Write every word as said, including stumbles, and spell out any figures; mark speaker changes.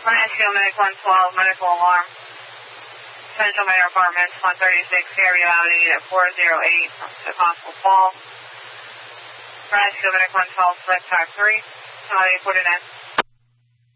Speaker 1: Mansfield Medic one twelve, medical alarm. Central Mayor Apartments, one thirty-six, Fairview Avenue, unit four zero eight, to possible fall. Mansfield Medic one twelve, select track three. How do you put it in?